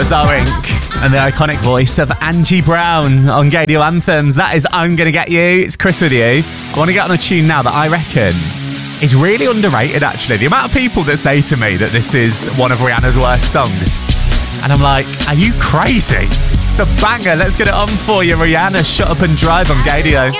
Bizarre Inc. and the iconic voice of Angie Brown on Gadio Anthems. That is I'm Gonna Get You. It's Chris with you. I want to get on a tune now that I reckon is really underrated, actually. The amount of people that say to me that this is one of Rihanna's worst songs, and I'm like, are you crazy? It's a banger. Let's get it on for you, Rihanna. Shut Up and Drive on Gadio.